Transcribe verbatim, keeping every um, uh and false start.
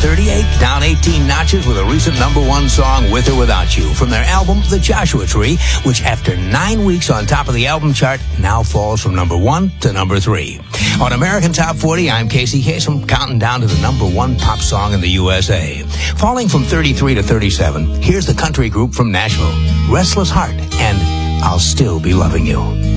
thirty-eight, down eighteen notches with a recent number one song, With or Without You, from their album, The Joshua Tree, which after nine weeks on top of the album chart, now falls from number one to number three. On American Top forty, I'm Casey Kasem, counting down to the number one pop song in the U S A. Falling from thirty-three to thirty-seven, here's the country group from Nashville, Restless Heart, and I'll Still Be Loving You.